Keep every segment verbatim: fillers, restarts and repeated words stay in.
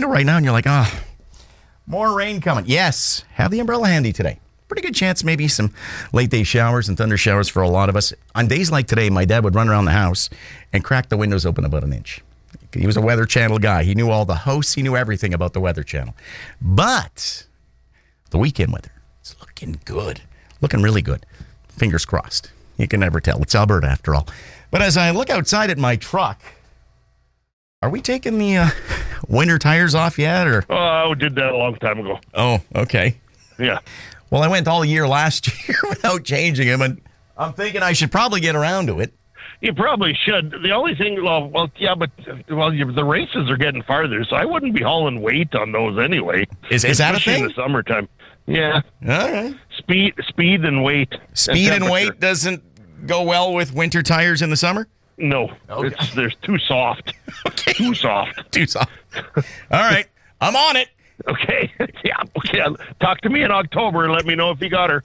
window right now and you're like, oh, more rain coming. Yes, have the umbrella handy today. Pretty good chance maybe some late day showers and thunder showers for a lot of us. On days like today, my dad would run around the house and crack the windows open about an inch. He was a Weather Channel guy. He knew all the hosts. He knew everything about the Weather Channel. But the weekend weather, it's looking good. Looking really good. Fingers crossed. You can never tell. It's Alberta after all. But as I look outside at my truck, are we taking the uh, winter tires off yet? Or? Oh, I did that a long time ago. Oh, okay. Yeah. Well, I went all year last year without changing them, and I'm thinking I should probably get around to it. You probably should. The only thing, well, well yeah, but well, you, the races are getting farther, so I wouldn't be hauling weight on those anyway. Is is that a thing? In the summertime. Yeah. All right. Speed, speed, and weight. Speed and, and weight doesn't go well with winter tires in the summer? No, okay. it's they're too soft. Okay. Too soft. Too soft. All right, I'm on it. Okay. Yeah. Okay. Talk to me in October and let me know if you got her.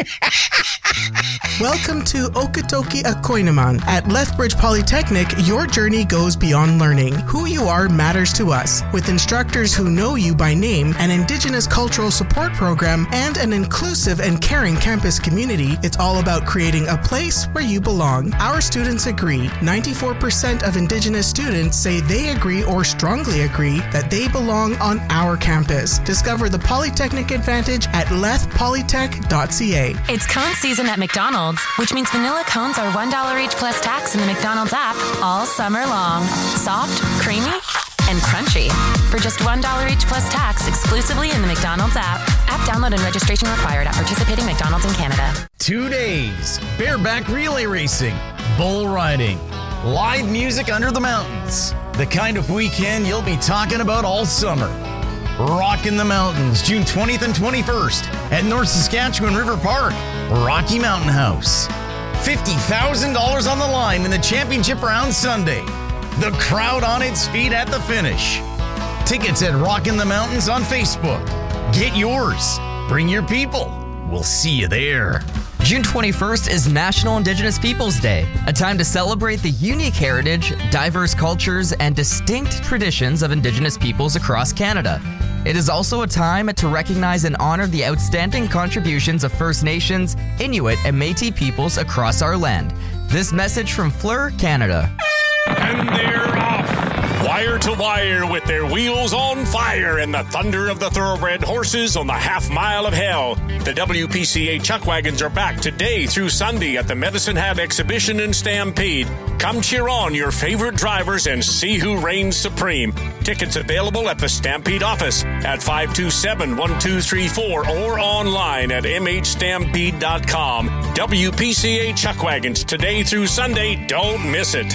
Welcome to Okotoki Akoinaman. At Lethbridge Polytechnic, your journey goes beyond learning. Who you are matters to us. With instructors who know you by name, an Indigenous cultural support program, and an inclusive and caring campus community, it's all about creating a place where you belong. Our students agree. ninety-four percent of Indigenous students say they agree or strongly agree that they belong on our campus. Discover the Polytechnic Advantage at leth polytech dot c a. It's cone season at McDonald's, which means vanilla cones are one dollar each plus tax in the McDonald's app all summer long. Soft, creamy, and crunchy. For just one dollar each plus tax exclusively in the McDonald's app. App download and registration required at participating McDonald's in Canada. Two days, bareback relay racing, bull riding, live music under the mountains. The kind of weekend you'll be talking about all summer. Rockin' the Mountains, June twentieth and twenty-first at North Saskatchewan River Park, Rocky Mountain House. fifty thousand dollars on the line in the championship round Sunday. The crowd on its feet at the finish. Tickets at Rockin' the Mountains on Facebook. Get yours. Bring your people. We'll see you there. June twenty-first is National Indigenous Peoples Day, a time to celebrate the unique heritage, diverse cultures, and distinct traditions of Indigenous peoples across Canada. It is also a time to recognize and honor the outstanding contributions of First Nations, Inuit, and Métis peoples across our land. This message from Fleur, Canada. And they're off. Wire to wire with their wheels on fire and the thunder of the thoroughbred horses on the half mile of hell. The W P C A chuck wagons are back today through Sunday at the Medicine Hat Exhibition and Stampede. Come cheer on your favorite drivers and see who reigns supreme. Tickets available at the Stampede office at five two seven, one two three four or online at m h stampede dot com. W P C A chuck wagons today through Sunday. Don't miss it.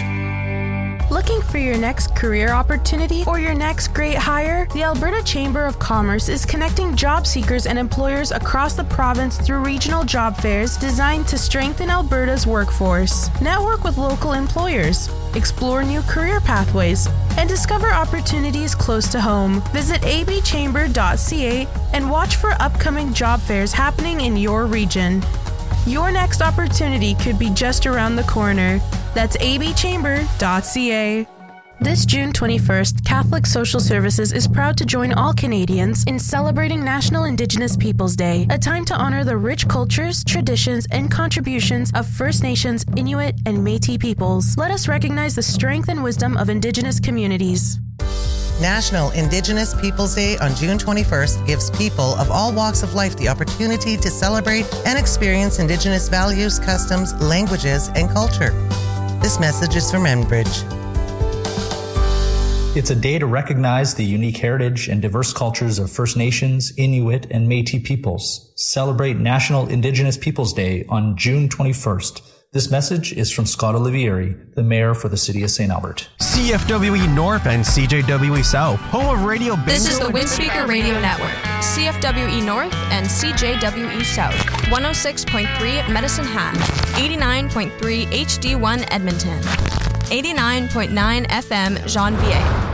Looking for your next career opportunity or your next great hire? The Alberta Chamber of Commerce is connecting job seekers and employers across the province through regional job fairs designed to strengthen Alberta's workforce. Network with local employers, explore new career pathways, and discover opportunities close to home. Visit a b chamber dot c a and watch for upcoming job fairs happening in your region. Your next opportunity could be just around the corner. That's a b chamber dot c a. This June twenty-first, Catholic Social Services is proud to join all Canadians in celebrating National Indigenous Peoples Day, a time to honor the rich cultures, traditions, and contributions of First Nations, Inuit, and Métis peoples. Let us recognize the strength and wisdom of Indigenous communities. National Indigenous Peoples Day on June twenty-first gives people of all walks of life the opportunity to celebrate and experience Indigenous values, customs, languages, and culture. This message is from Enbridge. It's a day to recognize the unique heritage and diverse cultures of First Nations, Inuit, and Métis peoples. Celebrate National Indigenous Peoples Day on June twenty-first. This message is from Scott Olivieri, the mayor for the city of Saint Albert. C F W E North and C J W E South, home of Radio Bingo. This is the Windspeaker Radio Network. C F W E North and C J W E South. one oh six point three Medicine Hat. eighty-nine point three H D one Edmonton. eighty-nine point nine F M Janvier.